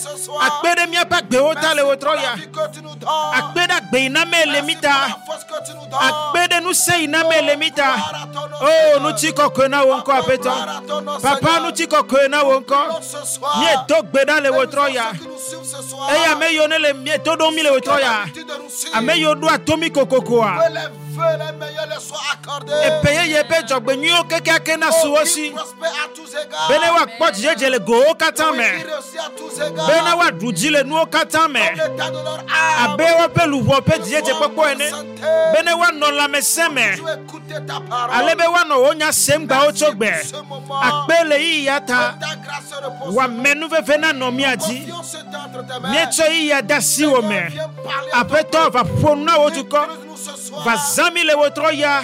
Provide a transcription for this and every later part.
Akpede miapa gbeota le wotroya. Akpeda gbeina lemita. Akpede nu seina lemita. Oh, nu chiko kona wonko apeto. Papa nu chiko kona wonko. Mie dogbeda le wotroya. Eya me yone le mie todo mi le wotroya. Ame yodo atomi kokokoa. Et payer yebe jogbe nyo keke akena suosi. Bene wa kpot jeje le go katame. Bene wa duji le nuo katame. Abe wa pe luwo pe jeje popo ene. Bene wa no la meseme. Alebe wa no onya semba ochogbe. Akpele yi yata. Wa menu vena no miaji. Miecho yi ya dasi ome. Apeto va fona otuko. Va zami le wotroya.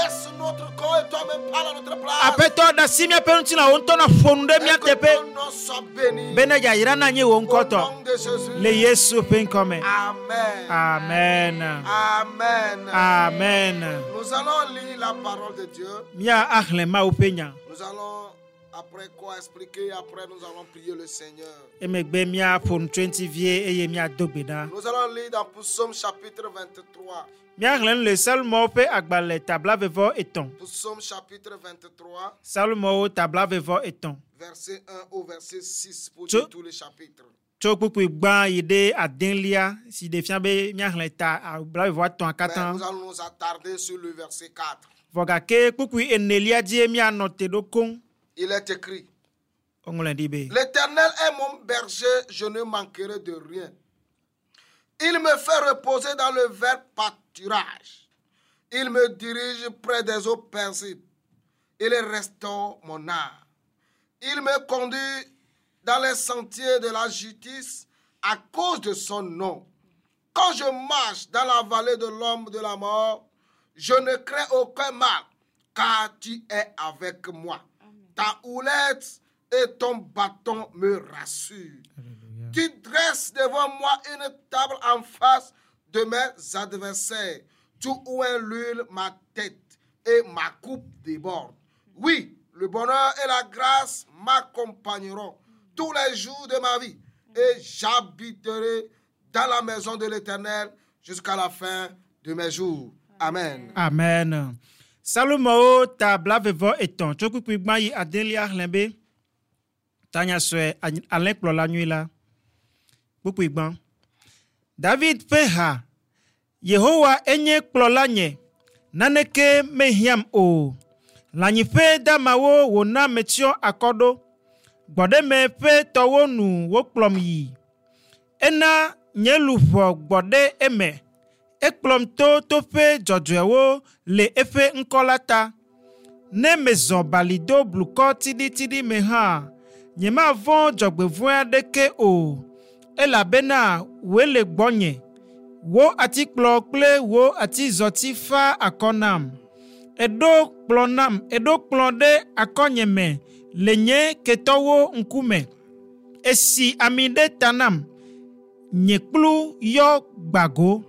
Apeto da simia pentina ontona fonde mia tepe. Bene ya irana nye wonkoto. Le Yesu penkome. Amen. Amen. Amen. Amen. Nous allons lire la parole de Dieu. Mia ahle ma upenya. Nous allons après quoi expliquer, après nous allons prier le Seigneur. Emegbe mia pon 20 vie eye mia dogbeda. Nous allons lire dans Psaume chapitre 23. Mia hlen le salmo pe agbale tabla vevo eton. Psaume chapitre 23. Salmo tabla vevo eton. Verset 1 au verset 6 pour dire tous les chapitres. Chokpukpu gba yede adenlia si defia be mia hlen ta abla vevo eton katan. Nous allons nous attarder sur le verset 4. Vogake kpukpu enelia die mia note do kon. Il est écrit: L'Éternel est mon berger, je ne manquerai de rien. Il me fait reposer dans le vert pâturage. Il me dirige près des eaux paisibles. Il restaure mon âme. Il me conduit dans les sentiers de la justice à cause de son nom. Quand je marche dans la vallée de l'ombre de la mort, je ne crains aucun mal, car tu es avec moi. Ta houlette et ton bâton me rassurent. Alléluia. Tu dresses devant moi une table en face de mes adversaires. Tu oins l'huile ma tête et ma coupe déborde. Oui, le bonheur et la grâce m'accompagneront tous les jours de ma vie et j'habiterai dans la maison de l'Éternel jusqu'à la fin de mes jours. Amen. Amen. Salomo tabla vevo eton chokukui gba yi adelia hlembe tanya swe alen kplo la nuit la pupu igban David peha Yehowa enye kplo la nye naneke mehiam o lanyi pe damawo wona metio akodo gbode me pe towo nu wo kplom yi ena nyeluvo gbode eme Ekplom to pe jodwewo le efe nkolata. Ne mezon balido bluko tidi meha. Nyema von jogbevoa deke o. Ela bena wele gbonye. Wo ati kple wo ati zoti fa akonam. Edo klonde akonyeme. Lenye ketowo nkume. Esi amide tanam. Nyeklu yo gbago.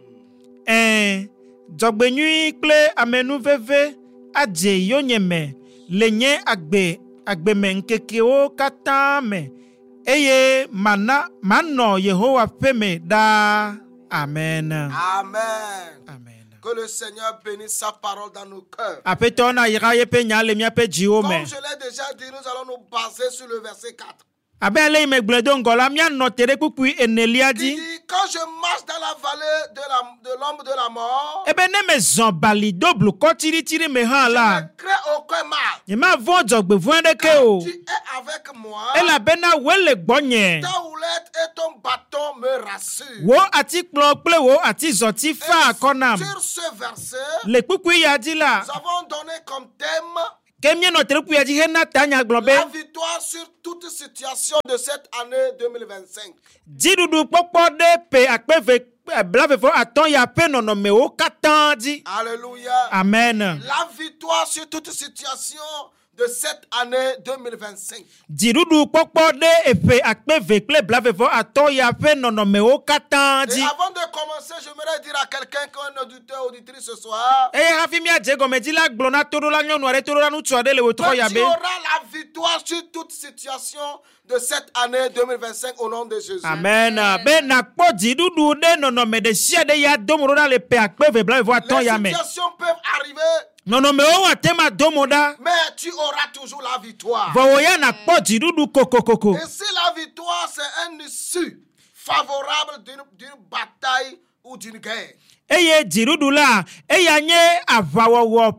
Jogbenyui kple amenu veve adje yonyeme lenye agbeme nkekeo katame eye mano Yehowa peme da. Amen. Amen. Amen. Que le Seigneur bénisse sa parole dans nos cœurs. Apetona iraye pe nyale miape jiome. Comme je l'ai déjà dit, nous allons nous baser sur le verset 4. Abele imegbledo ngola mia notere kukui eneliadi. Quand je marche dans la vallée de l'ombre de la mort, ebe ne me zambali doblu ko tiri me ha la. je ne crains aucun mal. Yema von jogbe voendeke o. Tu es avec moi. Ela bena wele gbonye. Ta houlette et ton bâton me rassurent. Wo ati kplo kple wo ati zoti fa akonam. Sur ce verset, le kukui yadi la. nous avons donné comme thème Kemie notere ku yadi hena tanya globe. la victoire sur toute situation de cette année 2025. Jidudu popo de pe akpeve blavefo aton ya pe nono me o katandi. Alléluia. Amen. La victoire sur toute situation de cette année 2025. Dziɖuɖu kpɔkpɔ ɖe eƒe akpeve kple blavevɔ atɔ ya ƒe nɔnɔmewo katã Et dzi. avant de commencer, j'aimerais dire à quelqu'un qu'un auditeur, auditrice ce soir, Eye hafi miadze gɔmedzi la gblɔ na toɖola nyɔnu aɖe toɖola ŋutsu aɖe le wòtrɔ ya que be. tu auras la victoire sur toute situation de cette année 2025 au nom de Jésus. Amen. Be nakpɔ dziɖuɖu ɖe nɔnɔme ɖe sia ɖe ya do mo ɖo ɖa le ƒe akpeve blavevɔ atɔ Les ya me. situations peuvent arriver, Nɔnɔmewo ate ma do mo ɖa. mais tu auras toujours la victoire. Vɔ wò ya nakpɔ dziɖuɖu kokokoko. Et si la victoire, c'est un issue favorable d'une bataille ou d'une guerre. Eye dziɖuɖu la eya nye aʋawɔwɔ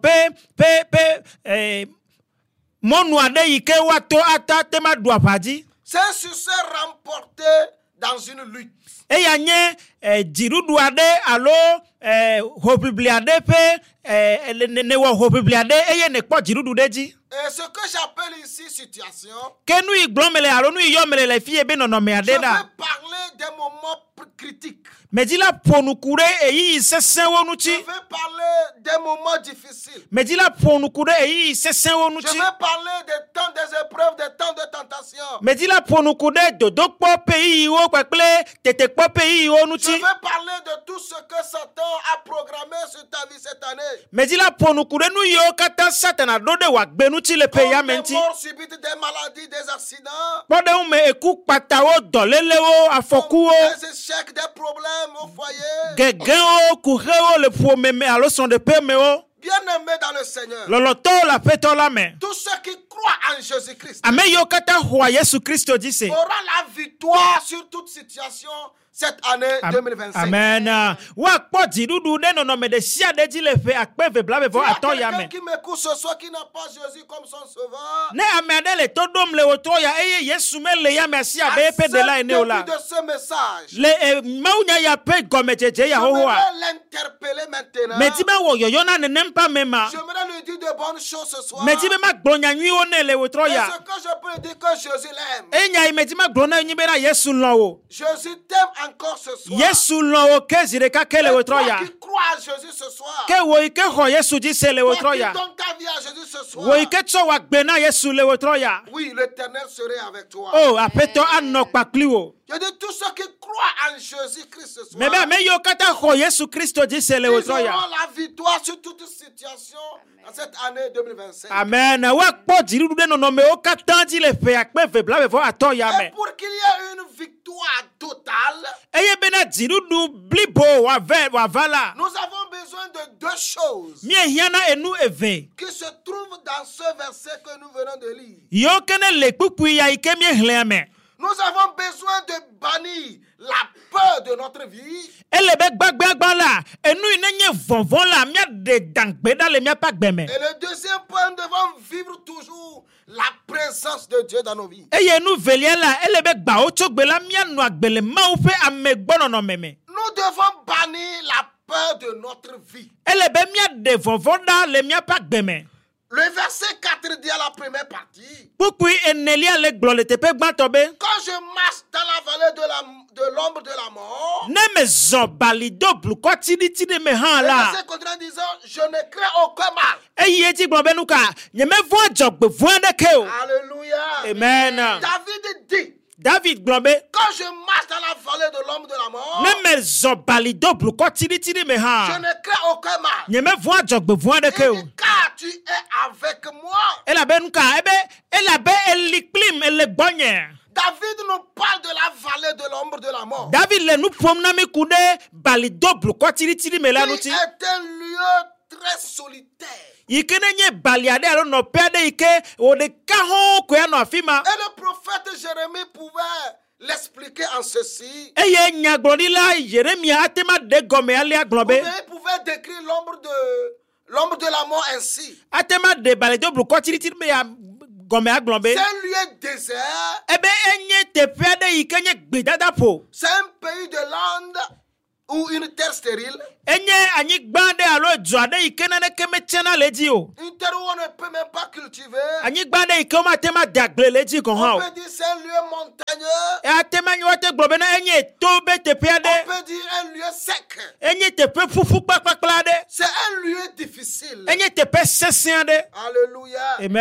ƒe mɔnu aɖe yi ke woato ate ma ɖu aʋa dzi. C'est un succès remporté dans une lutte. Eya nye dziɖuɖu aɖe alo hoʋiʋli aɖe ƒe ne wɔ hoʋiʋli aɖe eye ne kpɔ dziɖuɖu ɖe dzi. Et ce que j'appelle ici situation, Ke nu yi gblɔm le alo nu yi yɔm le fie be nɔnɔme je aɖe vais ɖa. parler des moments critiques. Medzi la ƒo nuku ɖe eyiyi sesẽwo Je ŋuti. vais parler des moments difficiles. Medzi la ƒo nuku ɖe eyiyi sesẽwo Je ŋuti. vais parler des temps des épreuves, des temps de tentation. Medzi la ƒo nuku ɖe dodokpɔ ƒe yiyiwo kpakple tetekpɔ ƒe yiyiwo Je ŋuti. vais parler de tout ce que Satan a programmé sur ta vie cette année. Medzi la ƒo nuku ɖe nu yiwo katã Satana ɖo ɖe wòagbe ŋuti le ƒe ya Comme me des ŋuti. morts subites, des maladies, des accidents, Kpɔ ɖe ŋu me eku kpatawo, dɔlélewo, afɔkuwo, des échecs, des problèmes au foyer. gegẽwo, kuxewo le ƒome me alo srɔ̃ɖeƒe mewo. Bien-aimés dans le Seigneur, Lɔlɔtɔwo le aƒetɔ la me. tous ceux qui croient en Jésus-Christ Ame yiwo katã xɔa Yesu Kristo dzi se. aura la victoire sur toute situation cette année 2025. Amen. Woakpɔ dziɖuɖu ɖe nɔnɔme ɖe sia ɖe dzi le ƒe akpeve blavevɔ Il y a atɔ ya quelqu'un me. qui m'écoute ce soir qui n'a pas Jésus comme son sauveur. Ne ame aɖe le to ɖom le wòtrɔ ya eye Yesu mele ya me asi abe eƒe ɖela ene o la. Début de ce message, Le mawunya ya ƒe gɔmedzedze ya xoxoa. j'aimerais l'interpeller maintenant. Medi be wɔ yɔyɔ na nenem ƒe ame ma. J'aimerais lui dire de bonnes choses ce soir. Medi be magblɔ nya nyuiwo ne le wòtrɔ Et ya. ce que je peux dire que Jésus l'aime. Eye nya yi medi magblɔ na nyi be na Yesu lɔ wo. Jésus t'aime encore ce soir. Yesu lɔ wo ke zi ɖeka ke le Et wòtrɔ toi ya. qui crois à Jésus ce soir. Ke wo yi ke xɔ Yesu dzi se le Toi wòtrɔ qui ya. donnes ta vie à Jésus ce soir. Wo yi ke tsɔ wòagbe na Yesu le wòtrɔ ya. Oui, l'Éternel serait avec toi. O aƒetɔ anɔ kpakpli wo. Je dis tous ceux qui croient en Jésus-Christ ce soir. Mɛ be ame yiwo katã xɔ Yesu Kristo dzi se le Ils wòtrɔ ya. auront la victoire sur toute situation dans cette année 2025. Amen. Woakpɔ dziɖuɖu ɖe nɔnɔmewo katã dzi le ƒe akpeve blavevɔ atɔ ya Et me. pour qu'il y ait une victoire totale, Eye bena dziɖuɖu blibo wòava la. nous avons besoin de deux choses Míehiãna enu eve. qui se trouvent dans ce verset que nous venons de lire. Yiwo ke ne le kpukpui ya yi ke míehlẽa me. Nous avons besoin de bannir la peur de notre vie Ele be gbagbeagba la, enu yi ne nye vɔvɔ la, míaɖe dangbe ɖa le míaƒe agbe me. et le deuxième point, nous devons vivre toujours la présence de Dieu dans nos vies. Eye nu velia la, ele be gbawo tso gbe la, míanɔ agbe le Mawu ƒe amegbɔnɔnɔme me. Nous devons bannir la peur de notre vie. Ele be míaɖe vɔvɔ ɖa le míaƒe agbe me. Le verset 4 dit à la première partie, Kpukpui enelia le gblɔ le teƒe gbãtɔ be, quand je marche dans la vallée de l'ombre de la mort, ne mezɔ bali do blukɔ tiɖitiɖi me hã le la. verset continue en disant, je ne crains aucun mal. Eye edzi gblɔ be nu ka, nyemevɔ̃a dzɔgbevɔ̃ aɖeke o. Alléluia. Amen. David dit, David gblɔ be, quand je marche dans la vallée de l'ombre de la mort, ne mezɔ bali do blukɔ tiɖitiɖi me je hã. ne crains aucun mal. Nyemevɔ̃a dzɔgbevɔ̃ aɖeke o. Il dit, car tu es avec moi. Elabe nu ka, elabe eli kplim ele gbɔnye. David nous parle de la vallée de l'ombre de la mort. David le nu ƒom na mi ku ɖe bali do blukɔ tiɖitiɖi me la Qui ŋuti. est un lieu très solitaire. Yi ke ne nye bali aɖe alo nɔƒe aɖe yi ke wò ɖeka hɔ̃ koe anɔ afi ma. Et le prophète Jérémie pouvait l'expliquer en ceci. Eye nyagblɔɖila Yeremia ate ma ɖe gɔme alea gblɔ be, Il pouvait décrire l'ombre de la mort ainsi. ate ma ɖe bali do blukɔ tiɖitiɖi me ya gɔme agblɔ be, C'est un lieu désert. ebe enye teƒe aɖe yi ke nye gbedadaƒo. C'est un pays de lande ou une terre stérile. Enye anyigba aɖe alo edu aɖe yi ke naneke metsena le edzi o. Une terre où on ne peut même pas cultiver. Anyigba aɖe yi ke womate ma de agble le edzi gɔ hã On o. peut dire c'est un lieu montagneux. Ate ma nye woate gblɔ be na enye to be teƒe On aɖe. peut dire un lieu sec. Enye teƒe ƒuƒu kpakpakpla aɖe. C'est un lieu difficile. Enye teƒe sesẽ aɖe. Alléluia. Amen.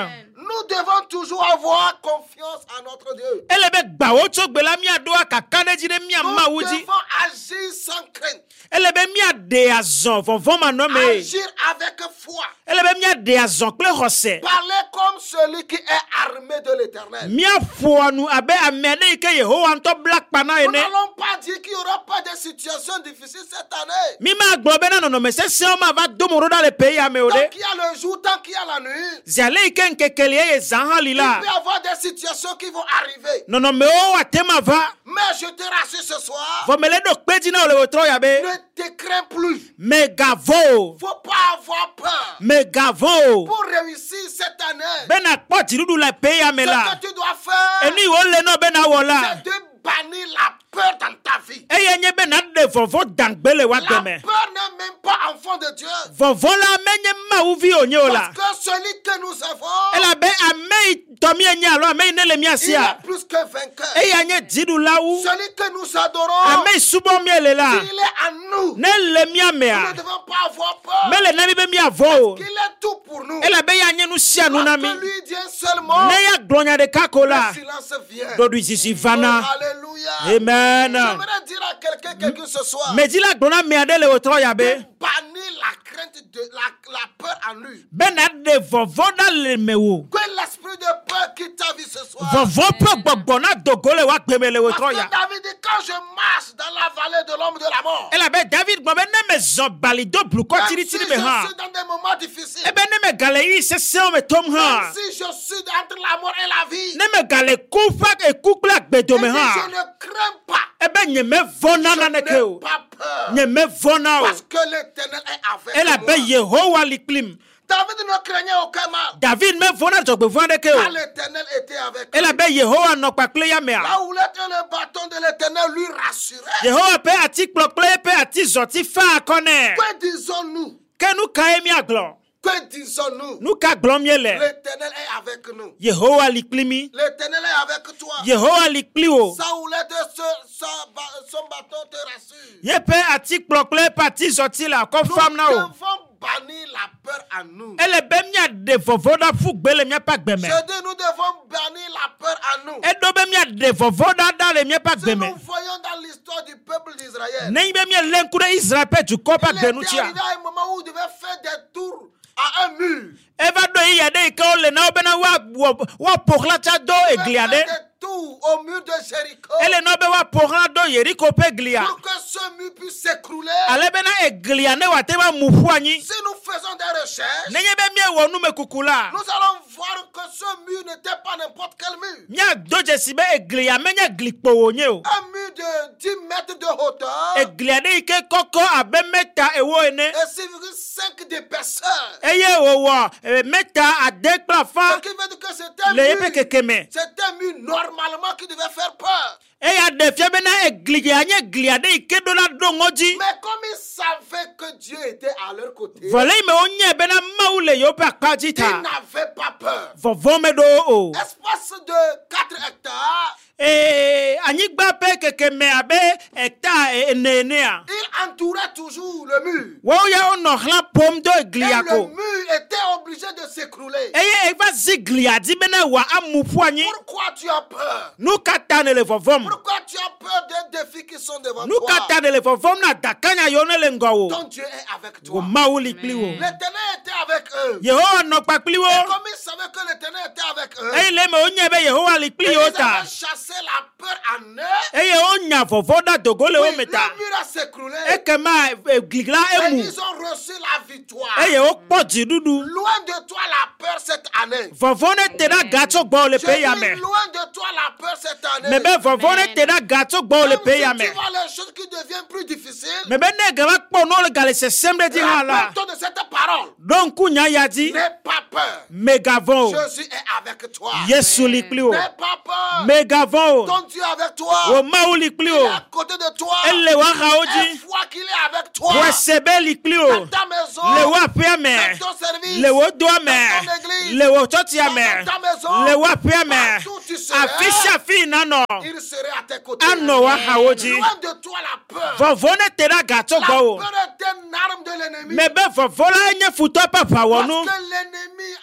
Nous devons toujours avoir confiance en notre Dieu. Ele be gba wo tso gbe la mia do akaka ne ji ne mia Nous ma wuji. devons agir sans crainte. Ele be mia de azon vovon ma no me. Agir avec foi. Ele be mia de azon kple xose. Parler comme celui qui est armé de l'Éternel. Mia fo anu abe amene ke Yehowa nto black pana Nous ene. n'allons pas dire qu'il n'y aura pas de situations difficiles cette année. Mi ma gbo be na no me se o ma va do mo ro da le pays ame o Tant de. qu'il y a le jour, tant qu'il y a la nuit, Ziale ke nkekele ye zan il lila. peut y avoir des situations qui vont arriver. No me o atema va. Mais je te rassure ce soir, Vo mele do peji na o le wotro ya be. ne te crains plus. Me gavo. Faut pas avoir peur. Me gavo. Pour réussir cette année, Be na kpo tirudu le pays ame ce la. que tu dois faire, Eni wo le no be na wo la. c'est de bannir la peur dans ta vie. Eye nye be na de vovo dangbele wa La gbeme. peur n'est même pas enfant de Dieu. Vovo la menye ma uvi onye o la. Parce que celui que nous avons, Ela be ame tomi enye alo ame ne le mia il sia. est plus que vainqueur. Eye anye didu la u. Celui que nous adorons, Ame subo mi ele la. il est en nous. Ne le mia Nous mea. ne devons pas avoir peur. Me le na bi be mia vo. Qu'il est tout pour nous. Ela be ya nye nu sia nu na mi. Lorsque lui vient seulement, Ne ya glonya de kakola. le silence vient. Do du sisi vana. Oh, alléluia. Amen. J'aimerais dire à quelqu'un ce soir, Me di la glona me ade le wotro ya be. bannir la crainte de la peur en lui. Be na de vovo da le mewo. Que l'esprit de peur quitte ta vie ce soir. Vovo pe gbogbo na dogole wa gbeme le wotro Parce ya. que David dit, quand je marche dans la vallée de l'ombre de la mort, Ela be David gbo be ne me zo balido bluko même tiri si tiri je me ha. suis dans des moments difficiles, Ebe ne me gale yi se se o me tom ha. même si je suis entre la mort et la vie, Ne me gale kufa e kukla gbedo me et je ha. ne crains pas. Ebe nye me vona Je na ne ke o. n'ai pas peur. Nye me vona o. Parce que l'Éternel est avec Ela be moi. Yehowa liklim. David ne craignait aucun mal. David me vona jogbe vona ke Car o. l'Éternel était avec Ela lui. be Yehowa no kpakple ya me a. Là où était le bâton de l'Éternel lui rassurait. Yehowa pe ati kplokple pe ati zoti fa akone. Que disons-nous? Ke nu ka emi aglo. Que disons-nous? Nu ka glom yele. L'Éternel est avec nous. Yehowa liklimi. L'Éternel est avec toi. Yehowa likli o. Saoulette, son bâton te rassure. Ye pe ati kplokple pe ati zoti la ko Nous fam na o. devons bannir la peur en nous. Ele be mia de vovo da fu gbele mia pa gbeme. Je dis, nous devons bannir la peur en nous. Edo be mia de vovo da le mia pa Si gbeme. nous voyons dans l'histoire du peuple d'Israël, Ne be mia lenku de Israel pe du ko pa il gbenu était tia. arrivé à un moment où il devait faire des tours à un mur. Eva do yi de ke o le na be na wa pokla cha do Il devait eglia de. faire des tours au mur de Jéricho Ele no be wa pokla do Yeriko pe glia. pour que ce mur puisse s'écrouler. Ale be na eglia ne wa te wa mufu anyi. Si nous faisons des recherches, Ne ye be mia wo nu me kukula. nous allons voir que ce mur n'était pas n'importe quel mur. Mia do jesi be eglia me nya glikpo wo nye o. Un mur de 10 mètres de hauteur Eglia de ike koko abe meta ewo ene. et 6,5 d'épaisseur. Eye wo wo meta ade kpla Ce fa qui veut dire que c'était un le yepe mur. kekeme. C'était un mur normalement qui devait faire peur. Eya de fie be na eglia nye glia de ike do la do ngoji. Mais comme ils savaient que Dieu était à leur côté, Vole me onye be na mawu le yo pa kaji ils ta. n'avaient pas peur. Vovo me do o. Espace de 4 hectares, Anyigba pe kekeme abe eta ene a. il entourait toujours le mur. Wo ya ono hla pom do Et eglia le ko. mur était obligé de s'écrouler. Eye eva zi glia di be na wa amufu anyi. Pourquoi tu as peur? Nu kata ne le vovom. Pourquoi tu as peur des défis qui sont devant Nu toi? kata ne le vovom na dakanya yo ne le ngo Ton Dieu est avec wo toi. mawu likli wo. L'Éternel était avec eux. Yehowa no kpakpli wo. Et comme ils savaient que l'Éternel était avec eux, Eye le me onye be Yehowa likli ils yo avaient ta. chassé la peur en eux. Eye onya vovo da dogole Oui, wo le meta. mur a s'écroulé. Ekema gligla Et emu. ils ont reçu la victoire. Eye o poji dudu. Loin de toi la peur cette année. Vovo ne te da gato gbo le Je pe dis, ya me. loin de toi la peur cette année. Mebe vovo ne te da gato gbo le Même pe si ya tu me. vois les choses qui deviennent plus difficiles, Mebe ne gaba kpo no le gale se semble di hala. rappelle-toi de cette parole. Don kunya ya di. N'aie pas peur. Megavon. Jésus est avec toi. Yesu likli o. N'aie pas peur. Megavon. Ton Dieu est avec toi. Wo mawu likli Il o. est à côté de toi. Ele wa Et haoji. foi qu'il est avec toi. Wo sebe likli o. Dans ta maison. Le wa pe me. Dans ton service. Le wo do me. Dans ton église. Le wo choti ya me. Dans ta maison. Le wa pe me. Partout tu seras. Afisha fi na no. Il serait à tes côtés. Ano wa haoji. Loin de toi la peur. Vovo ne te da gato La gbo o. peur est une arme de l'ennemi. Mebe vovo la nye futo papa Parce wonu. que l'ennemi a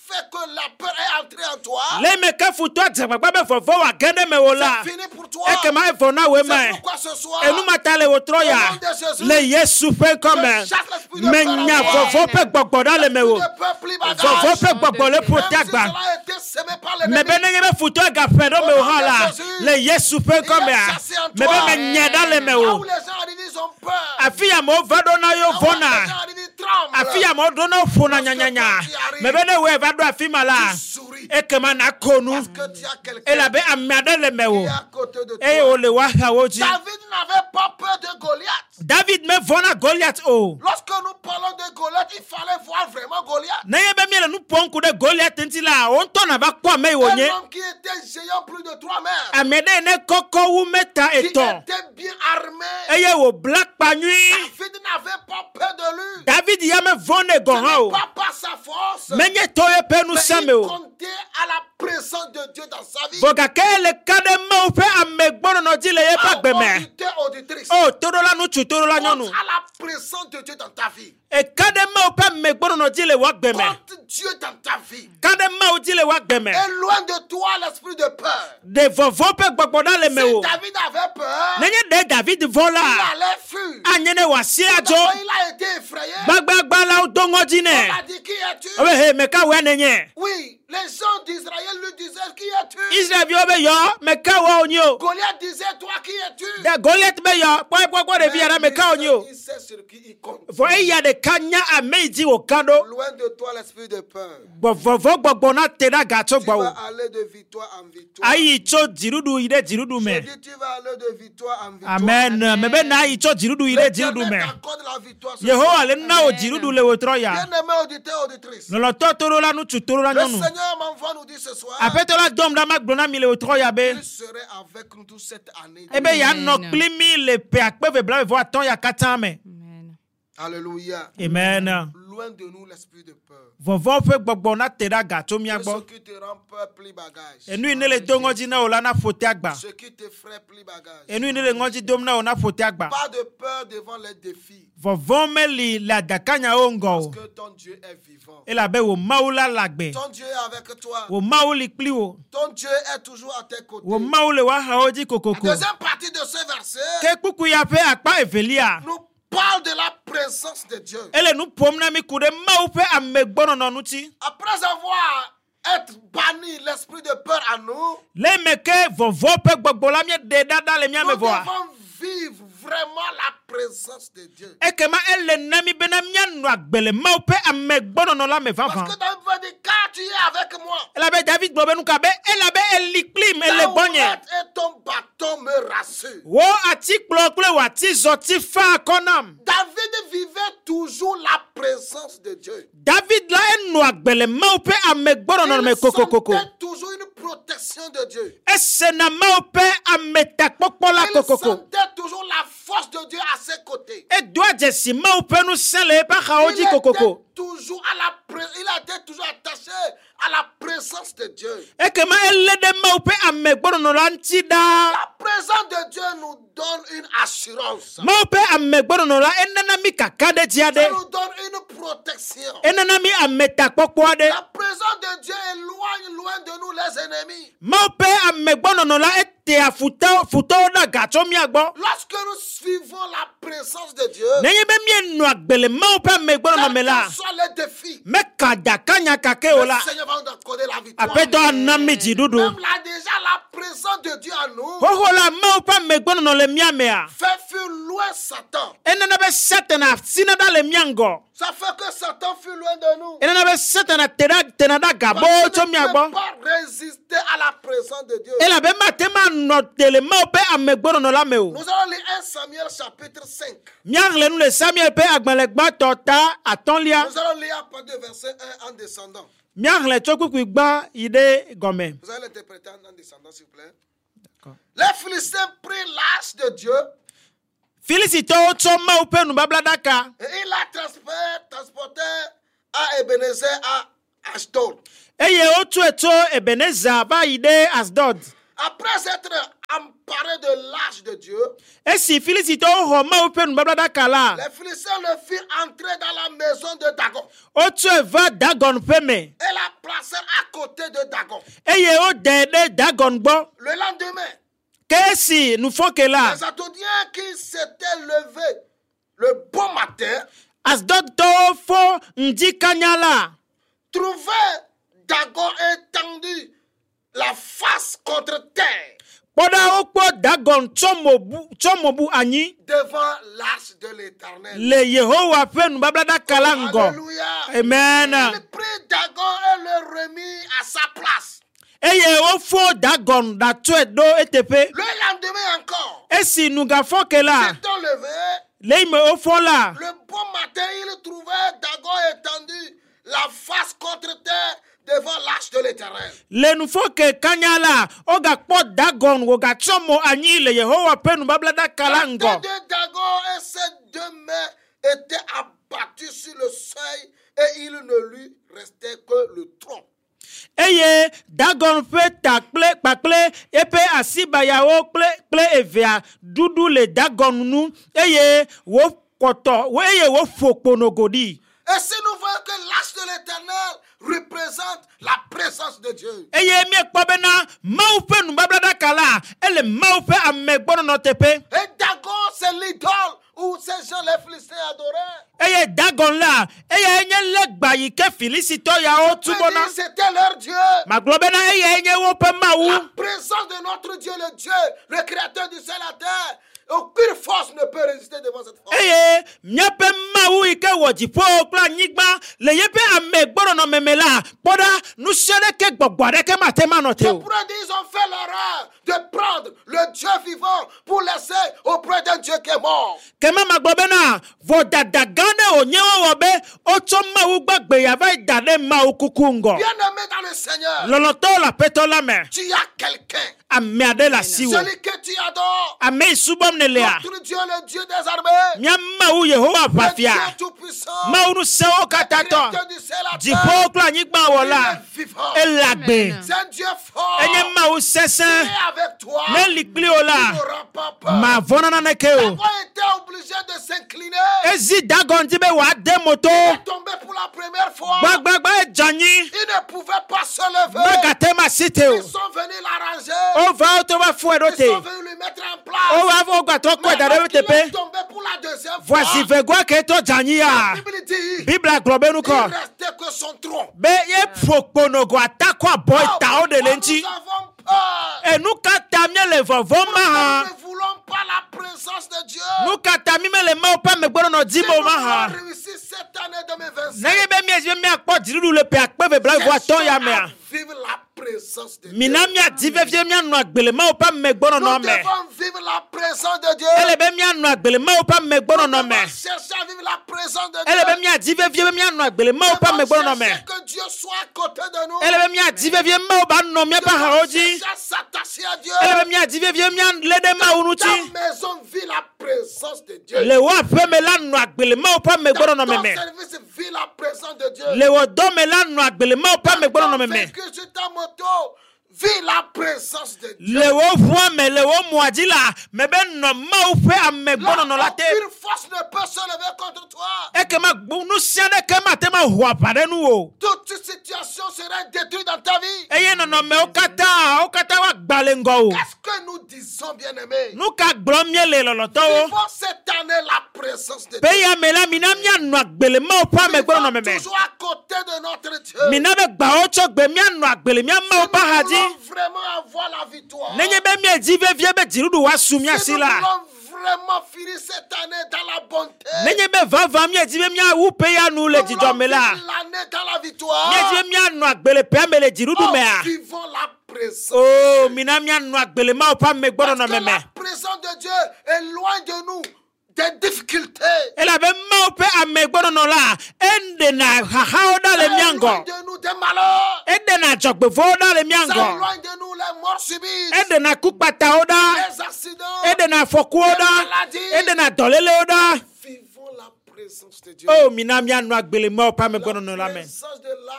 fait que la peur est entrée en toi, Le me ka futo agbagba be fofo wa gende me wola. c'est fini pour toi. E ke ma efo na we C'est me. pourquoi ce soir, Enu matale wo troya. au nom de Jésus, Le Yesu pe comme je chasse l'esprit de me peur en nya toi. fofo pe gbogbo da le me wo. Le peuple y bagage. Fofo pe gbogbo le Même prote si agba. cela a été semé par Me l'ennemi, be ne be futo ga pedo me wo la. Le Yesu pe comme me be me nya da le me là wo. où les gens arrivent, ils ont peur. Afi ya mo vado na yo Là où les vona. gens arrivent, ils tremblent. Afi ya mo do na fona nya nya nya. Me be ne we vado afi mala. Tu souris E ke ma na konu. parce que tu as E quelqu'un la be amada le me wo. qui est à côté de E toi. o le wa ha wo ji. David n'avait pas peur de Goliath. David me vona Goliath o. Lorsque nous parlons de Goliath, il fallait voir vraiment Goliath. Na ye be mi le nu ponku de Goliath nti la on to na ba kwa me wo Un nye. homme qui était géant plus de 3 mètres, Amede ne koko wu meta qui eto. était bien armé. Eye wo black pa nui. David n'avait pas peur de lui. David ya me vone Ce gohan n'est o. pas par sa force, Menye to ye pe nu mais same il o. comptait à la présence de Dieu dans sa vie. Voga ke le kade ma o pe amegbono no di le ye pa gbe me. Auditeur, auditrice, O toro la nu tu toro la compte nyonu. à la présence de Dieu dans ta vie. E kade ma o pe amegbono no di le wa gbe me. Compte Dieu dans ta vie. Kade ma o di le wa gbe me. Et loin de toi l'esprit de peur. De vovo pe gbogbo da le me Si o. David avait peur, Nenye de David il vola. allait fuir. Anyene wa si ajo. D'abord, il a été effrayé. Gbagba la o dongo ji On ne. a dit, qui es-tu? Obe he me ka we nenye. Oui, les gens d'Israël lui disaient, qui es-tu? Israel bi obe yo me ka wa onyi o. Goliath disait, toi, qui es-tu? De Goliath be yo kwa de bi ara me ka onyi o. Il sait sur qui il compte. For e ya de kanya ameji o kado. Loin de toi l'esprit de peur. Vovo gbogbo na te da gato Tu gba vas o. aller de victoire en victoire. Ayi cho jirudu ide jirudu Je me. dis, tu vas aller de victoire en victoire. Amen. Me be na ayi cho jirudu ide jirudu me. L'Éternel t'accorde la victoire. ce Yehowa soir. le na o jirudu le wotro ya. Bien-aimé auditeur, auditrice. Lolo to toro la nu tu toro la Le nyonu. Seigneur m'envoie nous dire ce soir, Apeto la dom da magbona mi le wotro ya be. il serait avec nous toute cette année. Ebe ya no klimi le pe akpeve bla vo aton ya katame. Amen. Alléluia. Amen. Loin de nous l'esprit de peur. Vovo pe gbogbo na te da gato mi Ce agbo. qui te rend peur, pli bagage. Enu ine le dongo ji na o la na fote agba. Ce qui te ferait pli bagage. Enu ine le ngoji dom na o na fote agba. Pas de peur devant les défis. Vovo me li la dakanya o ngo. Parce que ton Dieu est vivant. E la be wo maula lagbe. Ton Dieu est avec toi. Wo mauli kpli wo. Ton Dieu est toujours à tes côtés. Wo maule wa ha oji kokoko. Deuxième partie de ce verset Ke kuku ya pe akpa evelia. nous parle de la présence de Dieu. Ele nu pom na mi kude mau pe amegbono no nuti. Après avoir être banni l'esprit de peur en nous, Le meke vovo pe gbogbo la mi de dada le mi nous amevoa. devons vivre vraiment la présence de Dieu. Ekema ele na mi bena mi anu agbele mau pe amegbono no la me Parce vavan. que David va dire, car tu es avec moi, Ela be David bobe nu ka be ela be eliklim ele ta bonye. houlette et ton bâton me rassurent. Wo ati kplo kple wa ti zoti fa konam. David vivait toujours la présence de Dieu. David la enu agbele mau pe amegbono no me Il kokokoko. sentait toujours une protection de Dieu. Ese na mau pe ameta kpokpo la Il kokoko. sentait toujours la force de Dieu à ses côtés. E doa jesi mau pe nu sele pa Il haoji était kokoko. toujours il a été toujours attaché à la présence de Dieu. Ekema ele de mau pe amegbono no la nti da. La présence de Dieu nous donne une assurance. Mau pe amegbono no la enana mi kakade jiade. Ça nous donne une protection. Enana mi ameta kpokpo ade. La présence de Dieu éloigne loin de nous les ennemis. Mau pe amegbono no la ete afuto da gato mi agbo. Lorsque nous suivons la présence de Dieu, Nenye be mi enu agbele mau pe amegbono no me la. quels soient les défis, Me kada kanya kake le ola. Seigneur va nous accorder la victoire. Apeto anami jidudu. Même là déjà la présence de Dieu en nous Hoho la mau pe amegbono no le miamea. fait fuir loin Satan. Enana be satana sina da le miango. Ça fait que Satan fuit loin de nous. Enana be satana tena da gabo Parce to qu'il mi ne agbo. peut pas résister à la présence de Dieu. Ela be matema no tele mau pe amegbono no la me o. Nous allons lire 1 Samuel chapitre 5. Miangle nu le Samuel pe agbalegba tota atonlia. Nous allons lire à partir du verset 1 en descendant. Miangle chokuku igba ide gome. Vous allez l'interpréter en descendant, s'il vous plaît. D'accord. Les Philistins prirent l'arche de Dieu Filisito to mau pe nu babladaka. et il la transporté à Ebenezer à Ashdod. Eye otu eto Ebenezer ba ide Asdod. Après être emparés de l'arche de Dieu, esi Filisito ho ma upe nubabla kala. les Philistins le firent entrer dans la maison de Dagon Otu eva Dagon peme. et la placèrent à côté de Dagon. Eye o dede Dagon bo. Le lendemain, Kesi nous faut que là. les Atodiens qui s'étaient levés le bon matin As doctor fo ndi kanyala. trouvaient Dagon étendu la face contre terre Poda okpo Dagon chomobu anyi. devant l'arche de l'Éternel. Le Yehowa pe nubabla kala ngo. Alléluia. Amen. Il prit Dagon et le remit à sa place. Eye o fo Dagon da tue do etepe. Le lendemain encore, Esi nous ga fo que là. s'étant levé, Le me o fo là. le bon matin, il trouvait Dagon étendu la face contre terre devant l'arche de l'Éternel. Le nous faut que kanyala o ga po Dagon wo ga chomo anyi le Yehowa pe nubabla kala La ngo. tête de Dagon et ses deux mains étaient abattues sur le seuil et il ne lui restait que le tronc. Eye Dagon pe pakple epe asibaya o ple evea dudu le Dagon nu eye wo koto wo eye wo fokponogodi. Et si nous voyons que l'arche de l'Éternel représente la présence de Dieu. Eye mi ekpobena mau pe nubabla kala ele mau pe amegbono no tepe. Et Dagon, c'est l'idole où ces gens, les Philistins, adoraient. Eye Dagon la eye enye legba yi ke Filisito ya o tubona. C'était leur Dieu. Maglobena eye enye wo pe mau. La présence de notre Dieu, le Dieu, le créateur du ciel et la terre. Aucune force ne peut résister devant cette force. Eye miape mau ike wojipo kla nyigba le yepe amegbono no memela poda nu sele ke gbogbare ke matema no C'est teo. pour dire ils ont fait l'erreur de prendre le Dieu vivant pour laisser auprès d'un Dieu qui est mort. Kema maglobena vo dadagane onyewo wobe ocho mau gbagbe ya vai dade mau kukungo. Bien-aimé dans le Seigneur, Loloto la peto la me tu as quelqu'un. amiade la siwo. Celui que tu adores. Ame subom ne lea. Notre Dieu, le Dieu des armées. Mia mau Yehowa Le Dieu pafia. tout-puissant. Mau nu sewo katato. Créateur du ciel et la terre. Jipo kla nyigba Il wola. est vivant. Elagbe. C'est un Dieu fort. Enye mau Il sesen. est avec toi. Ne likli Il ola. n'aura pas peur. Ma vonana ne keo. Dagon était obligé de s'incliner. Ezi Dagon dibe wa demoto. Il est tombé pour la première fois. Gbagbagba janyi. Il ne pouvait pas se lever. Bagatema siteo. Ils sont venus l'arranger. O va to va Ils fuedote. sont venus lui mettre en place. O va vo gato kwa Mais dare quand il est tepe. tombé pour la deuxième fois, Voici vegwa ke to janyi ya. la Bible dit, Bibla globenu il ko. ne restait que son tronc. Be ye fokpono go atakwa boy tao de lenti. Nous avons peur. E nou katamye le vovoma ha. Nous ne voulons pas la présence de Dieu. Nou katami me le ma pa me gbono no Si dimo nous ma ha. voulons réussir cette année 2025, Neye be mi akpo dirudu le pe akpe ve bla vo aton ya me. à vivre la présence de Dieu. Mina mi adive vie mi anu agbele ma pa me gbono no Nous me. devons vivre la présence de Dieu. Ele be mi anu agbele ma pa me gbono no Nous me. devons chercher à vivre la présence de Ele be Dieu. mi adive vie mi anu agbele ma pa me Nous gbono devons no me. chercher que Dieu soit à côté de nous. Ele be mi adive vie ma ba no mi pa ha Nous devons oji. chercher à s'attacher à Dieu. Ele be mi adive vie mi an lede ma unuti. Ta maison vit la présence de Dieu. Le wa pe me la nu agbele ma pa me gbono no Ton me. service vit la présence de Dieu. Le wo do me la nu agbele ma pa me gbono no me. véhicule sur ta moto vit la présence de Dieu. Le wo fwa me le wo muaji la me be no ma u pe ame gbono no la te. Aucune force ne peut se lever contre toi. E ke ma gbunu siane ke ma te ma hua pare nu o. Toute situation sera détruite dans ta vie. Eye no me o kata wa gbalengo o. Qu'est-ce que nous disons, bien-aimés? Nu ka gbro mie le loloto o. Vivons cette année la présence de Pe Dieu. ya me la mina mi anu agbele ma o pa me gbono no me. Vivons toujours à côté de notre Dieu. Mina be gba o cho gbe mi anu agbele mi ma o pa Nous haji. voulons vraiment avoir la victoire. Nenye be mi edive vie be dirudu wa sumi Si nous asila. voulons vraiment finir cette année dans la bonté. Nenye be va mi edive mi a u pe ya nu le Nous dido voulons me la. finir l'année dans la victoire. Mi edive mi anu agbele pe me le dirudu Oh, me a. vivons la présence. Oh, mina mi anu agbele ma o pa me gbono no Parce que me. la présence de Dieu est loin de nous des difficultés. Ela be ma o pe ame gbono no la. Ende na ha da le Elle est loin miango. de nous des malheurs. Ende na jogbe vo da le Ça miango. éloigne de nous les morts subites, Ende na kukpata oda. les accidents. Ende na foku oda. Ende na dolele oda. Vivons la présence de Dieu. Oh, mina mi anu agbele ma o pa me gbono no la me. La présence de l'arche de l'Éternel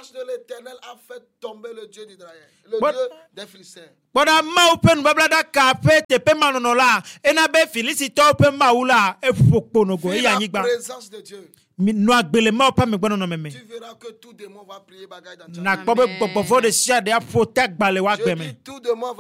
l'Éternel a fait tomber le Dieu d'Israël, le Bon. Dieu des Philistins. Bɔda mawu ƒe nubablaɖaka ƒe teƒe manɔnɔ la, ena be Filistitɔwo ƒe mawu la eƒo kponogo Vis eye la anyigba. présence de Dieu. Nɔ agbe le mawu ƒe amegbenɔnɔ me. Tu verras que tout démon va prier bagaille dans ta vie. Nakpɔ be gbɔgbɔ vɔ ɖe sia ɖe aƒo te agbalẽ wa Je gbe dis me. tout démon va